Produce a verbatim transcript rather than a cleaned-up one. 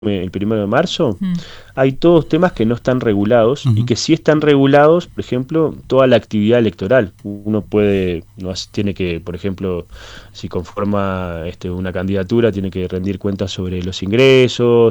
el primero de marzo, Mm. hay todos temas que no están regulados Ujú. y que sí están regulados, por ejemplo, toda la actividad electoral. Uno puede, no hace- tiene que, por ejemplo, si conforma este, una candidatura, tiene que rendir cuentas sobre los ingresos,